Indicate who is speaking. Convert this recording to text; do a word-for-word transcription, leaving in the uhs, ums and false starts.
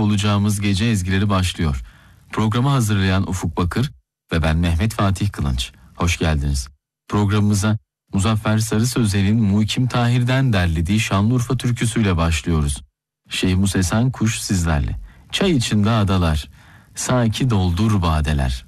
Speaker 1: olacağımız gece ezgileri başlıyor. Programı hazırlayan Ufuk Bakır ve ben Mehmet Fatih Kılınç. Hoş geldiniz. Programımıza Muzaffer Sarı Sözel'in Muhkim Tahir'den derlediği Şanlıurfa türküsüyle başlıyoruz. Şeyh Musesen Kuş sizlerle. Çay içinde adalar, saki doldur badeler.